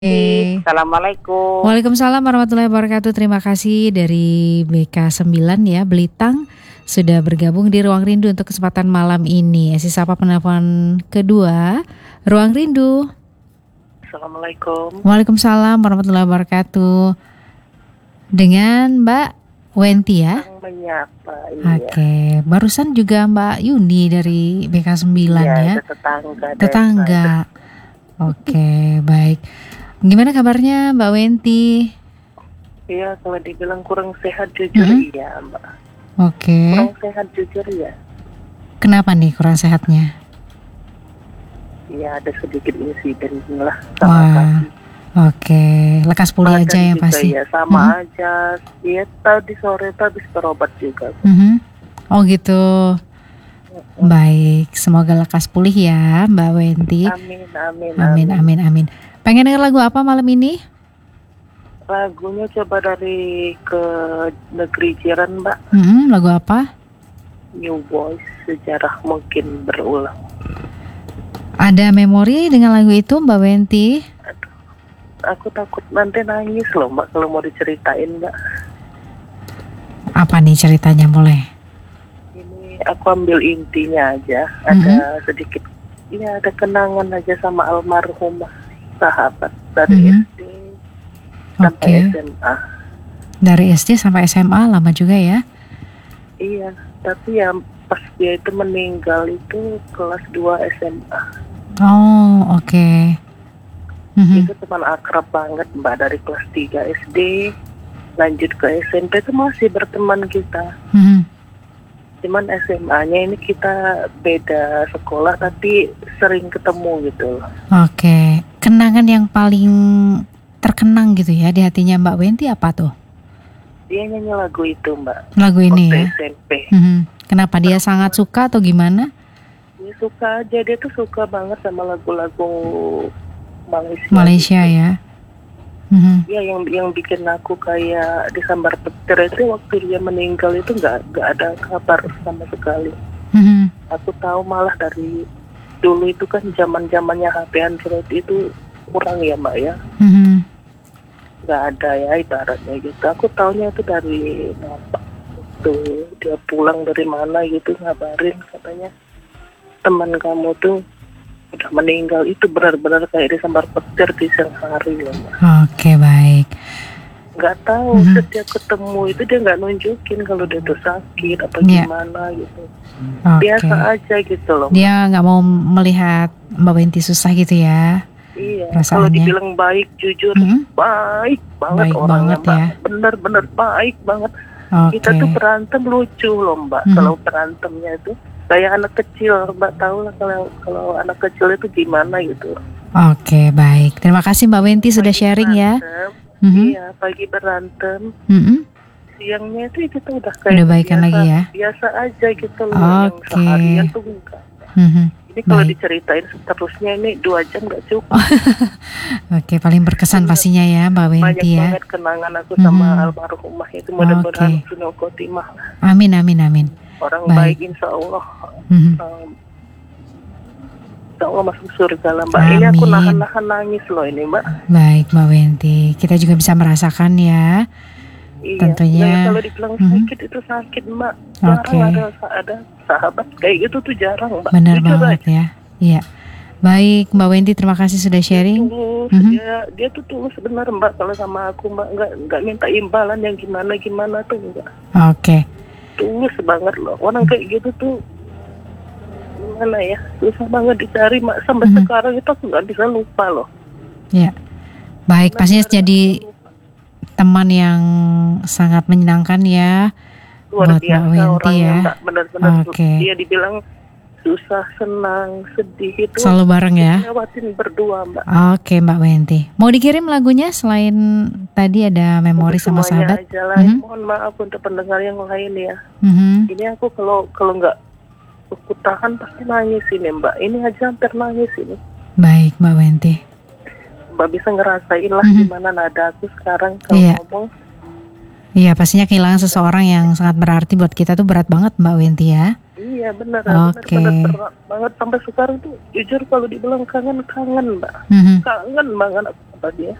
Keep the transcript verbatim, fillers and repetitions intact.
Oke. Assalamualaikum. Waalaikumsalam warahmatullahi wabarakatuh. Terima kasih dari B K sembilan ya, Belitang sudah bergabung di Ruang Rindu untuk kesempatan malam ini. Esi sapa penelpon kedua, Ruang Rindu. Assalamualaikum. Waalaikumsalam warahmatullahi wabarakatuh. Dengan Mbak Wenti ya? Yang menyapa, iya. Oke, barusan juga Mbak Yuni dari B K sembilan Iya, ya? itu tetangga. Tetangga. Oke, baik. Gimana kabarnya Mbak Wenti? Iya, kalau dibilang kurang sehat jujur Mm-hmm. iya, Mbak. Oke. Kurang sehat jujur ya. Kenapa nih kurang sehatnya? Iya, ada sedikit insiden lah sama Wah, kaki. oke. Lekas pulih Badan aja ya juga pasti. ya, sama Mhm. aja. Iya, tadi sore tadi habis berobat juga. Mhm. Oh gitu. Baik, semoga lekas pulih ya Mbak Wenti. Amin, amin, Amin, amin, amin. Pengen denger lagu apa malam ini? Lagunya coba dari ke negeri jiran, Mbak. Mhm, lagu apa? New Voice, sejarah mungkin berulang. Ada memori dengan lagu itu Mbak Wenti? Aku takut nanti nangis loh, Mbak, kalau mau diceritain, Mbak. Apa nih ceritanya, boleh? Ini aku ambil intinya aja. Ada sedikit, ya ada kenangan aja sama almarhumah sahabat dari Mhm. S D sampai Oke. S M A. Dari S D sampai S M A lama juga ya? Iya, tapi ya pas dia itu meninggal itu kelas dua S M A. Oh, oke. Mhm. Itu teman akrab banget, Mbak, dari kelas tiga S D lanjut ke S M P itu masih berteman kita. Mhm. Cuman S M A-nya ini kita beda sekolah tapi sering ketemu gitu. Oke. Kenangan yang paling terkenang gitu ya di hatinya Mbak Wenti apa tuh? Dia nyanyi lagu itu, Mbak, Lagu ini waktu ya? S M P. Mhm. Kenapa dia sangat suka atau gimana? Dia suka aja, dia tuh suka banget sama lagu-lagu Malaysia. Malaysia gitu. ya? Mhm. Ya, yang yang bikin aku kayak disambar petir itu waktu dia meninggal itu nggak nggak ada kabar sama sekali. Mhm. Aku tahu malah dari dulu itu kan zaman zamannya H P Android itu kurang ya, Mbak ya. Mhm. Nggak ada ya ibaratnya gitu. Aku taunya itu dari bapak tuh, dia pulang dari mana gitu ngabarin katanya teman kamu tuh udah meninggal. Itu benar-benar kayak disambar petir di siang hari loh, Mbak. Oke, baik. Nggak tahu Mhm. setiap ketemu itu dia nggak nunjukin kalau dia tuh sakit apa Iya. gimana gitu. Oke. Biasa aja gitu loh. Dia nggak mau melihat Mbak Wenti susah gitu ya? Iya, Perasaannya. kalau dibilang baik jujur Mhm. baik banget Baik orangnya, banget Mbak. ya. Bener-bener baik banget. Oke. Kita tuh berantem lucu loh, Mbak. Mhm. Kalau berantemnya itu kayak anak kecil, Mbak tahu lah kalau kalau anak kecil itu gimana gitu. Oke, baik. Terima kasih Mbak Wenti sudah Pagi sharing ya. berantem, Mhm. Iya, pagi berantem, Mhm. siangnya itu kita udah kayak Udah baikan biasa, lagi ya? biasa aja gitu loh. Yang Oke. seharian tuh enggak. Mhm. Ini kalau Baik. diceritain seterusnya ini dua jam nggak cukup. Oke, paling berkesan Bener. pastinya ya Mbak Banyak Wenti ya. banget kenangan aku sama Mhm. almarhumah itu, mudah-mudahan Oke. husnul khotimah. Amin, amin, amin. Orang Baik. baik insya Allah. Mhm. Um, insya Allah masuk surga lah, Mbak. Ini aku Amin. nahan-nahan nangis loh ini, Mbak. Baik Mbak Wenti, kita juga bisa merasakan ya. Iya. Tentunya. Nah, kalau dibilang Mhm. sakit itu sakit, Mbak. Jarang Oke. ada ada sahabat kayak gitu tuh jarang, Mbak. Benar Jujur banget aja. ya. Iya. Baik Mbak Wenti, terima kasih sudah sharing. Tulus, Mhm. dia dia tuh tulus benar, Mbak. Kalau sama aku, Mbak, nggak nggak minta imbalan yang gimana gimana tuh enggak. Oke. Tulus banget loh. Orang kayak gitu tuh gimana ya, susah banget dicari, Mbak. Sampai Mhm. sekarang itu aku nggak bisa lupa loh. Ya. Baik, pastinya Benar-benar jadi nggak bisa lupa. teman yang sangat menyenangkan ya Luar buat Mbak biasa Wenti orangnya, ya. Mbak. Benar-benar Oke. dia dibilang susah, senang, sedih itu Selalu bareng ya. lewatin berdua, Mbak. Oke Mbak Wenti. Mau dikirim lagunya selain tadi ada memori Untuk sama semuanya sahabat? aja lah. Mhm. Mohon maaf untuk pendengar yang lain ya. Mhm. Ini aku kalau kalau nggak aku tahan pasti nangis ini, Mbak. Ini aja hampir nangis ini. Baik Mbak Wenti. Mbak bisa ngerasain lah Mhm. gimana nada aku sekarang kalau Iya. ngomong. Iya, pastinya kehilangan seseorang yang sangat berarti buat kita tuh berat banget Mbak Wenti ya. Iya benar, Oke. benar-benar berat banget sampai sekarang tuh jujur kalau dibilang kangen kangen, Mbak. Mhm. Kangen banget. apa dia